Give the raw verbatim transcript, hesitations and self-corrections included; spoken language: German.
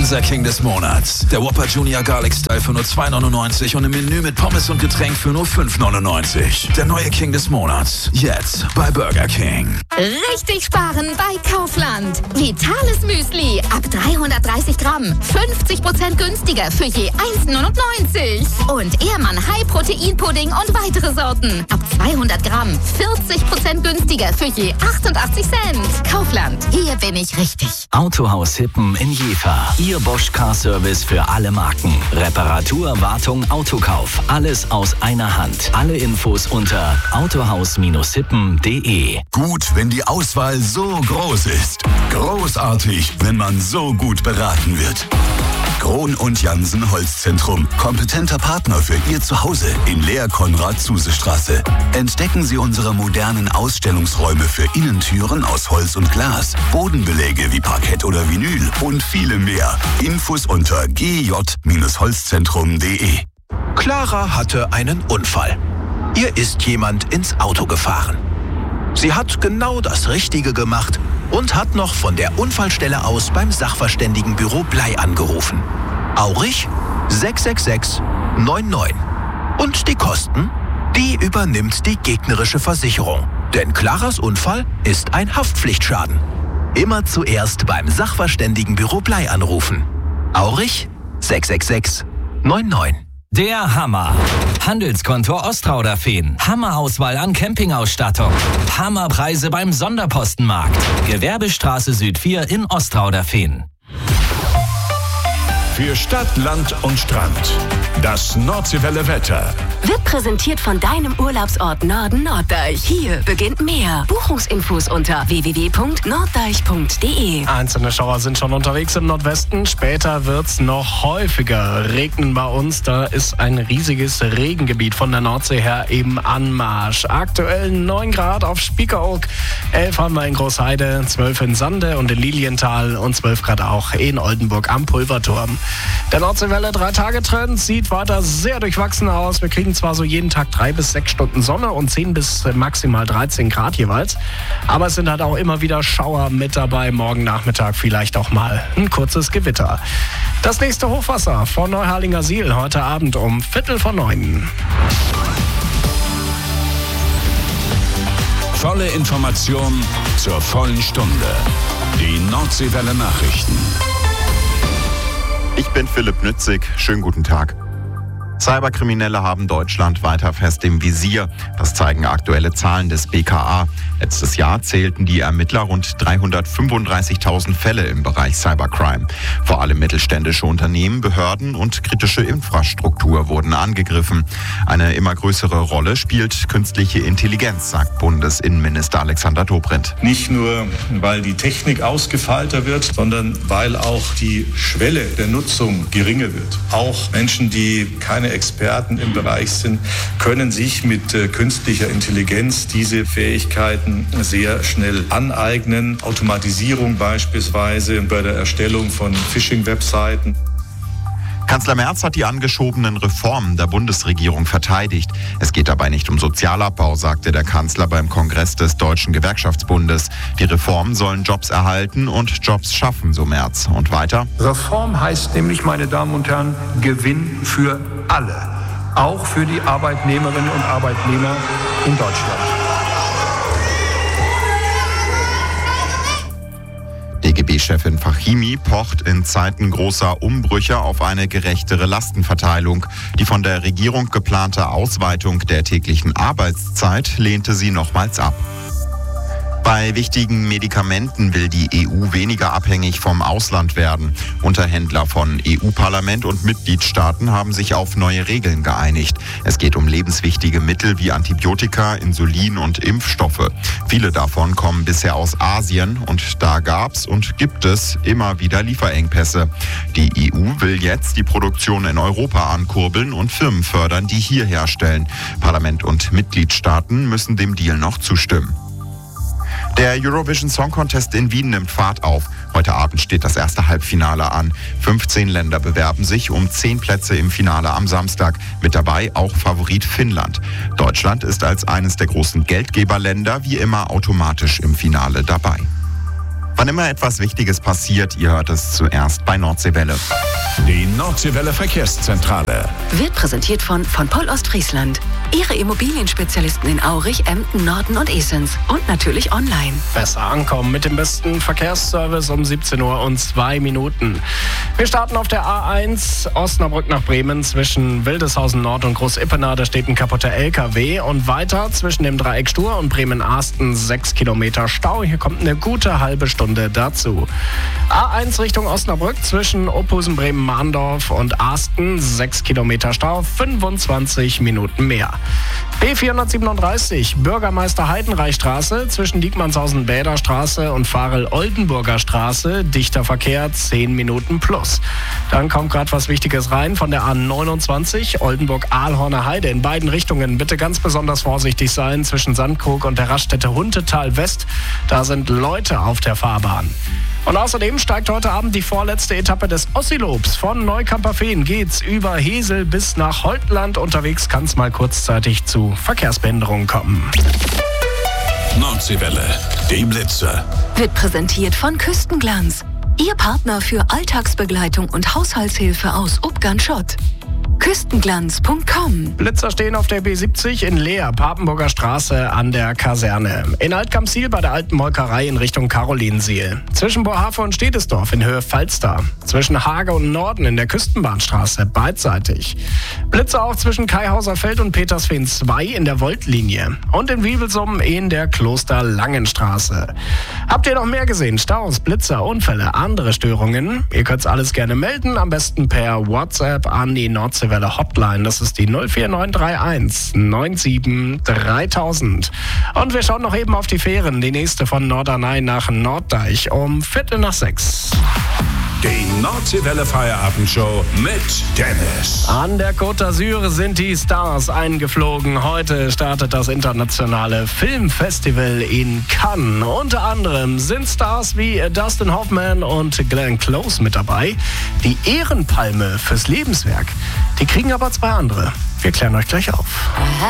Unser King des Monats. Der Whopper Junior Garlic Style für nur zwei neunundneunzig und im Menü mit Pommes und Getränk für nur fünf neunundneunzig. Der neue King des Monats. Jetzt bei Burger King. Richtig sparen bei Kaufland. Vitales Müsli ab dreihundertdreißig Gramm. fünfzig Prozent günstiger für je eins neunundneunzig. Und Ehrmann High Protein Pudding und weitere Sorten. Ab zweihundert Gramm. vierzig Prozent günstiger für je achtundachtzig Cent. Kaufland. Hier bin ich richtig. Autohaus Hippen in Jever. Ihr Bosch Car Service für alle Marken. Reparatur, Wartung, Autokauf. Alles aus einer Hand. Alle Infos unter autohaus hippen punkt de. Gut, wenn die Auswahl so groß ist. Großartig, wenn man so gut beraten wird. Krohn und Jansen Holzzentrum. Kompetenter Partner für Ihr Zuhause in Lehr-Konrad-Zuse-Straße. Entdecken Sie unsere modernen Ausstellungsräume für Innentüren aus Holz und Glas, Bodenbeläge wie Parkett oder Vinyl und viele mehr. Infos unter g j holzzentrum punkt de. Clara hatte einen Unfall. Ihr ist jemand ins Auto gefahren. Sie hat genau das Richtige gemacht und hat noch von der Unfallstelle aus beim Sachverständigenbüro Blei angerufen. Aurich sechs sechs sechs neun neun. Und die Kosten? Die übernimmt die gegnerische Versicherung. Denn Claras Unfall ist ein Haftpflichtschaden. Immer zuerst beim Sachverständigenbüro Blei anrufen. Aurich sechs sechs sechs neun neun. Der Hammer. Handelskonto Ostrauderfehn. Hammerauswahl an Campingausstattung. Hammerpreise beim Sonderpostenmarkt. Gewerbestraße Süd vier in Ostrauderfehn. Für Stadt, Land und Strand. Das Nordseewelle Wetter. Wird präsentiert von deinem Urlaubsort Norden Norddeich. Hier beginnt mehr. Buchungsinfos unter w w w punkt norddeich punkt de. Einzelne Schauer sind schon unterwegs im Nordwesten. Später wird's noch häufiger regnen bei uns. Da ist ein riesiges Regengebiet von der Nordsee her im Anmarsch. Aktuell neun Grad auf Spiekeroog, elf haben wir in Großheide, zwölf in Sande und in Lilienthal und zwölf Grad auch in Oldenburg am Pulverturm. Der Nordseewelle drei-Tage-Trend sieht weiter sehr durchwachsen aus. Wir kriegen zwar so jeden Tag drei bis sechs Stunden Sonne und zehn bis maximal dreizehn Grad jeweils. Aber es sind halt auch immer wieder Schauer mit dabei. Morgen Nachmittag vielleicht auch mal ein kurzes Gewitter. Das nächste Hochwasser von Neuharlinger Siel heute Abend um Viertel vor neun. Volle Information zur vollen Stunde. Die Nordseewelle Nachrichten. Ich bin Philipp Nützig. Schönen guten Tag. Cyberkriminelle haben Deutschland weiter fest im Visier. Das zeigen aktuelle Zahlen des B K A. Letztes Jahr zählten die Ermittler rund dreihundertfünfunddreißigtausend Fälle im Bereich Cybercrime. Vor allem mittelständische Unternehmen, Behörden und kritische Infrastruktur wurden angegriffen. Eine immer größere Rolle spielt künstliche Intelligenz, sagt Bundesinnenminister Alexander Dobrindt. Nicht nur, weil die Technik ausgefeilter wird, sondern weil auch die Schwelle der Nutzung geringer wird. Auch Menschen, die keine Experten im Bereich sind, können sich mit äh, künstlicher Intelligenz diese Fähigkeiten sehr schnell aneignen. Automatisierung beispielsweise bei der Erstellung von Phishing-Webseiten. Kanzler Merz hat die angeschobenen Reformen der Bundesregierung verteidigt. Es geht dabei nicht um Sozialabbau, sagte der Kanzler beim Kongress des Deutschen Gewerkschaftsbundes. Die Reformen sollen Jobs erhalten und Jobs schaffen, so Merz. Und weiter? Reform heißt nämlich, meine Damen und Herren, Gewinn für alle. Auch für die Arbeitnehmerinnen und Arbeitnehmer in Deutschland. D G B-Chefin Fachimi pocht in Zeiten großer Umbrüche auf eine gerechtere Lastenverteilung. Die von der Regierung geplante Ausweitung der täglichen Arbeitszeit lehnte sie nochmals ab. Bei wichtigen Medikamenten will die E U weniger abhängig vom Ausland werden. Unterhändler von E U-Parlament und Mitgliedstaaten haben sich auf neue Regeln geeinigt. Es geht um lebenswichtige Mittel wie Antibiotika, Insulin und Impfstoffe. Viele davon kommen bisher aus Asien und da gab's und gibt es immer wieder Lieferengpässe. Die E U will jetzt die Produktion in Europa ankurbeln und Firmen fördern, die hier herstellen. Parlament und Mitgliedstaaten müssen dem Deal noch zustimmen. Der Eurovision Song Contest in Wien nimmt Fahrt auf. Heute Abend steht das erste Halbfinale an. fünfzehn Länder bewerben sich um zehn Plätze im Finale am Samstag. Mit dabei auch Favorit Finnland. Deutschland ist als eines der großen Geldgeberländer wie immer automatisch im Finale dabei. Wann immer etwas Wichtiges passiert, ihr hört es zuerst bei Nordseewelle. Die Nordseewelle Verkehrszentrale wird präsentiert von von Poll Ostfriesland. Ihre Immobilienspezialisten in Aurich, Emden, Norden und Esens. Und natürlich online. Besser ankommen mit dem besten Verkehrsservice um siebzehn Uhr und zwei Minuten. Wir starten auf der A eins Osnabrück nach Bremen zwischen Wildeshausen Nord und Großippenau. Da steht ein kaputter L K W. Und weiter zwischen dem Dreieck Stur und Bremen-Arsten sechs Kilometer Stau. Hier kommt eine gute halbe Stunde dazu. A eins Richtung Osnabrück zwischen Ophusen, Bremen-Mahndorf und Arsten sechs Kilometer Stau, fünfundzwanzig Minuten mehr. B vierhundertsiebenunddreißig Bürgermeister-Heidenreich-Straße zwischen Diekmannshausen-Bäder-Straße und Farel-Oldenburger Straße. Dichter Verkehr, zehn Minuten plus. Dann kommt gerade was Wichtiges rein von der A neunundzwanzig Oldenburg-Ahlhorner Heide in beiden Richtungen. Bitte ganz besonders vorsichtig sein zwischen Sandkrug und der Raststätte Huntetal West. Da sind Leute auf der Fahrbahn. Und außerdem steigt heute Abend die vorletzte Etappe des Ossilobs. Von Neukamperfehn geht's über Hesel bis nach Holtland. Unterwegs kann es mal kurzzeitig zu Verkehrsbehinderungen kommen. Nordseewelle, die Blitze. Wird präsentiert von Küstenglanz. Ihr Partner für Alltagsbegleitung und Haushaltshilfe aus Ubgern-Schott. Küstenglanz Punkt com. Blitzer stehen auf der B siebzig in Leer, Papenburger Straße an der Kaserne. In Altkamp-Siel bei der alten Molkerei in Richtung Karolinsiel. Zwischen Bohafe und Stedesdorf in Höhe Falster. Zwischen Hage und Norden in der Küstenbahnstraße beidseitig. Blitzer auch zwischen Kaihauser Feld und Petersfehn zwei in der Voltlinie. Und in Wiebelsum in der Kloster-Langenstraße. Habt ihr noch mehr gesehen? Staus, Blitzer, Unfälle, andere Störungen? Ihr könnt's alles gerne melden, am besten per WhatsApp an die Nordseewelle Hotline. Das ist die null vier neun drei eins neun sieben dreitausend. Und wir schauen noch eben auf die Fähren. Die nächste von Norderney nach Norddeich um Viertel nach sechs. Die Nordseewelle Feierabendshow mit Dennis. An der Côte d'Azur sind die Stars eingeflogen. Heute startet das internationale Filmfestival in Cannes. Unter anderem sind Stars wie Dustin Hoffman und Glenn Close mit dabei. Die Ehrenpalme fürs Lebenswerk. Die kriegen aber zwei andere. Wir klären euch gleich auf. Aha.